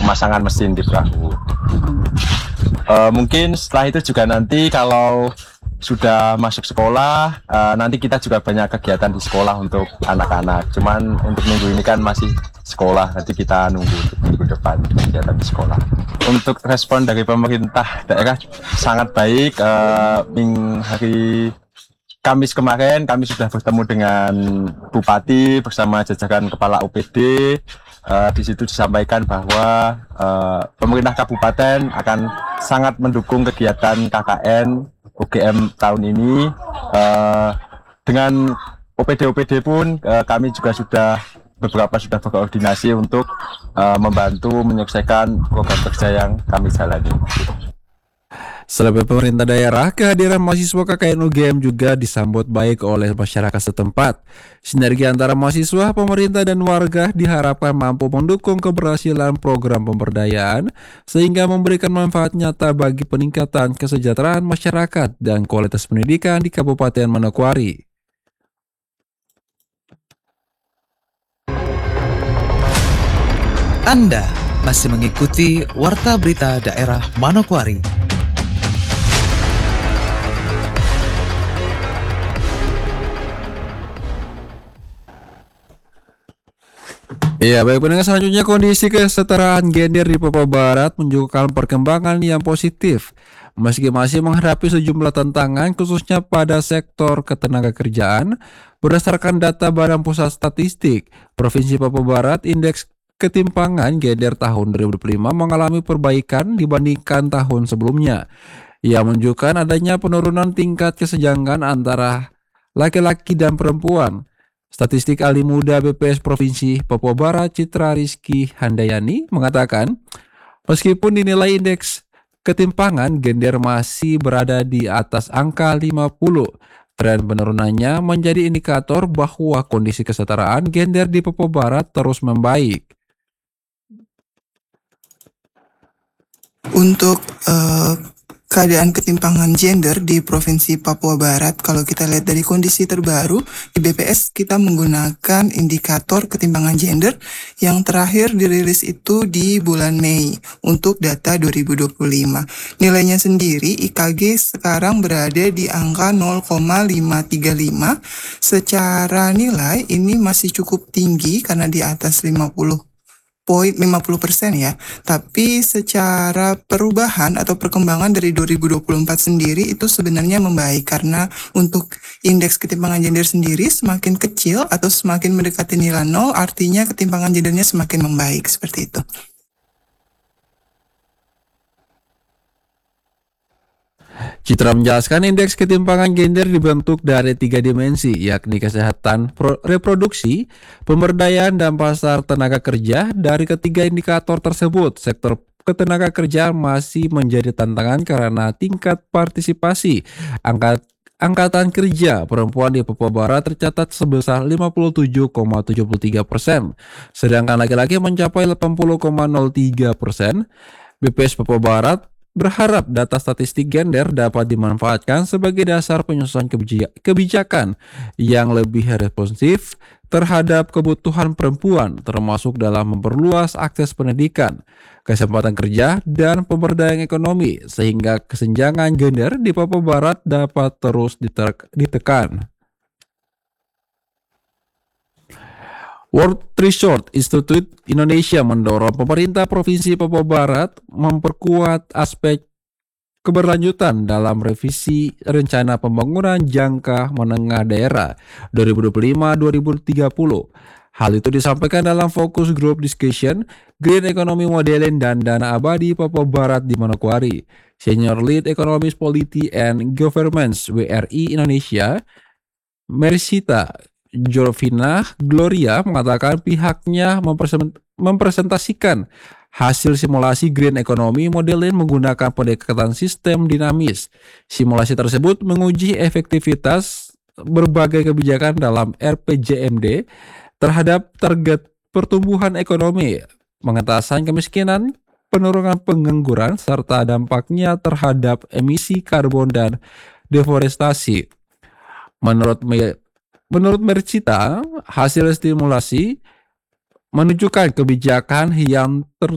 pemasangan mesin di perahu. Mungkin setelah itu juga nanti kalau sudah masuk sekolah, nanti kita juga banyak kegiatan di sekolah untuk anak-anak. Cuman untuk minggu ini kan masih sekolah, nanti kita nunggu untuk minggu depan kegiatan di sekolah. Untuk respon dari pemerintah daerah sangat baik. Hari Kamis kemarin kami sudah bertemu dengan Bupati bersama jajaran Kepala UPD. Di situ disampaikan bahwa pemerintah kabupaten akan sangat mendukung kegiatan KKN UGM tahun ini. Dengan OPD pun kami juga sudah berkoordinasi untuk membantu menyelesaikan program kerja yang kami jalani. Selain pemerintah daerah, kehadiran mahasiswa KKN UGM juga disambut baik oleh masyarakat setempat. Sinergi antara mahasiswa, pemerintah, dan warga diharapkan mampu mendukung keberhasilan program pemberdayaan sehingga memberikan manfaat nyata bagi peningkatan kesejahteraan masyarakat dan kualitas pendidikan di Kabupaten Manokwari. Anda masih mengikuti Warta Berita Daerah Manokwari. Iya, baik pendengar, selanjutnya kondisi kesetaraan gender di Papua Barat menunjukkan perkembangan yang positif. Meski masih menghadapi sejumlah tantangan khususnya pada sektor ketenagakerjaan, berdasarkan data Badan Pusat Statistik, Provinsi Papua Barat, indeks ketimpangan gender tahun 2025 mengalami perbaikan dibandingkan tahun sebelumnya, yang menunjukkan adanya penurunan tingkat kesenjangan antara laki-laki dan perempuan. Statistik ahli muda BPS Provinsi Papua Barat Citra Rizky Handayani mengatakan, meskipun dinilai indeks ketimpangan gender masih berada di atas angka 50, tren penurunannya menjadi indikator bahwa kondisi kesetaraan gender di Papua Barat terus membaik. Untuk keadaan ketimpangan gender di Provinsi Papua Barat, kalau kita lihat dari kondisi terbaru, di BPS kita menggunakan indikator ketimpangan gender yang terakhir dirilis itu di bulan Mei untuk data 2025. Nilainya sendiri, IKG sekarang berada di angka 0,535. Secara nilai ini masih cukup tinggi karena di atas 50% ya, tapi secara perubahan atau perkembangan dari 2024 sendiri itu sebenarnya membaik karena untuk indeks ketimpangan gender sendiri semakin kecil atau semakin mendekati nilai 0, artinya ketimpangan gendernya semakin membaik, seperti itu. Citra menjelaskan indeks ketimpangan gender dibentuk dari 3 dimensi, yakni kesehatan reproduksi, pemberdayaan, dan pasar tenaga kerja. Dari ketiga indikator tersebut, sektor ketenagakerjaan masih menjadi tantangan karena tingkat partisipasi angkatan kerja perempuan di Papua Barat tercatat sebesar 57,73%, sedangkan laki-laki mencapai 80,03%. BPS Papua Barat berharap data statistik gender dapat dimanfaatkan sebagai dasar penyusunan kebijakan yang lebih responsif terhadap kebutuhan perempuan, termasuk dalam memperluas akses pendidikan, kesempatan kerja, dan pemberdayaan ekonomi, sehingga kesenjangan gender di Papua Barat dapat terus ditekan. World Resource Institute Indonesia mendorong pemerintah Provinsi Papua Barat memperkuat aspek keberlanjutan dalam revisi Rencana Pembangunan Jangka Menengah Daerah 2025-2030. Hal itu disampaikan dalam Fokus Group Discussion Green Economy Modeling dan Dana Abadi Papua Barat di Manokwari. Senior Lead Economist Polity and Governments WRI Indonesia, Mersita Jovina Gloria, mengatakan pihaknya mempresentasikan hasil simulasi Green Economy Modeling menggunakan pendekatan sistem dinamis. Simulasi tersebut menguji efektivitas berbagai kebijakan dalam RPJMD terhadap target pertumbuhan ekonomi, pengentasan kemiskinan, penurunan pengangguran, serta dampaknya terhadap emisi karbon dan deforestasi. Menurut Mercita, hasil stimulasi menunjukkan kebijakan yang